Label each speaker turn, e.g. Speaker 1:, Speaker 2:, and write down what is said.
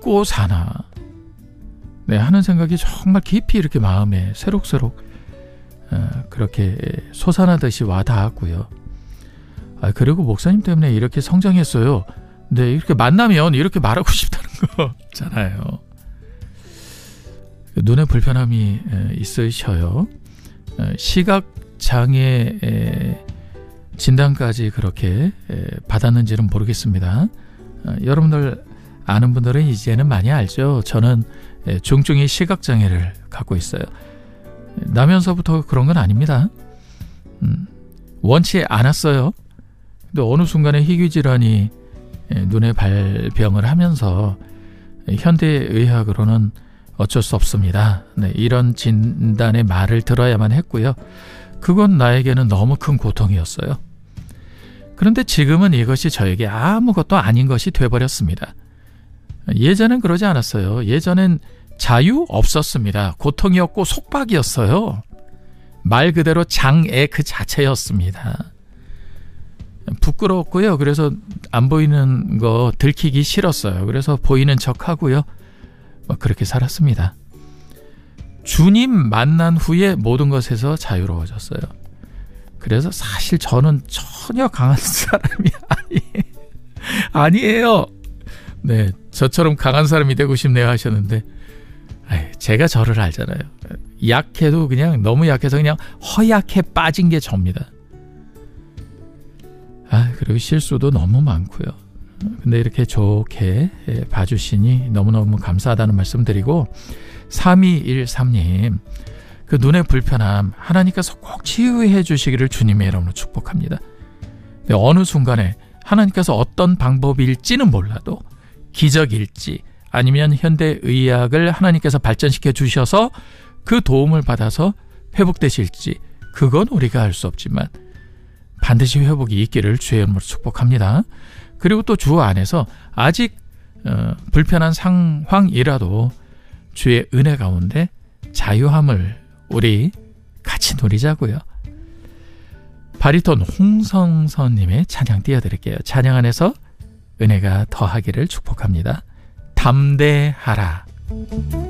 Speaker 1: 먹고 사나 하는 생각이 정말 깊이 이렇게 마음에 새록새록 그렇게 솟아나듯이 와닿았고요. 그리고 목사님 때문에 이렇게 성장했어요. 네, 이렇게 만나면 이렇게 말하고 싶다는 거잖아요. 눈에 불편함이 있으셔요. 시각장애 진단까지 그렇게 받았는지는 모르겠습니다. 여러분들 아는 분들은 이제는 많이 알죠. 저는 중증의 시각장애를 갖고 있어요. 나면서부터 그런 건 아닙니다. 원치 않았어요. 근데 어느 순간에 희귀질환이 눈에 발병을 하면서 현대의학으로는 어쩔 수 없습니다. 네, 이런 진단의 말을 들어야만 했고요. 그건 나에게는 너무 큰 고통이었어요. 그런데 지금은 이것이 저에게 아무것도 아닌 것이 돼버렸습니다. 예전엔 그러지 않았어요. 예전엔 자유 없었습니다. 고통이었고 속박이었어요. 말 그대로 장애 그 자체였습니다. 부끄러웠고요. 그래서 안 보이는 거 들키기 싫었어요. 그래서 보이는 척하고요. 그렇게 살았습니다. 주님 만난 후에 모든 것에서 자유로워졌어요. 그래서 사실 저는 전혀 강한 사람이 아니에요. 네, 저처럼 강한 사람이 되고 싶네요 하셨는데 제가 저를 알잖아요. 약해도 그냥 너무 약해서 그냥 허약해 빠진 게 접니다. 그리고 실수도 너무 많고요. 근데 이렇게 좋게 봐주시니 너무너무 감사하다는 말씀 드리고 3213님 그 눈의 불편함 하나님께서 꼭 치유해 주시기를 주님의 이름으로 축복합니다. 어느 순간에 하나님께서 어떤 방법일지는 몰라도 기적일지 아니면 현대의학을 하나님께서 발전시켜 주셔서 그 도움을 받아서 회복되실지 그건 우리가 알 수 없지만 반드시 회복이 있기를 주의 이름으로 축복합니다. 그리고 또 주 안에서 아직 불편한 상황이라도 주의 은혜 가운데 자유함을 우리 같이 누리자고요. 바리톤 홍성선님의 찬양 띄워드릴게요. 찬양 안에서 은혜가 더하기를 축복합니다. 담대하라.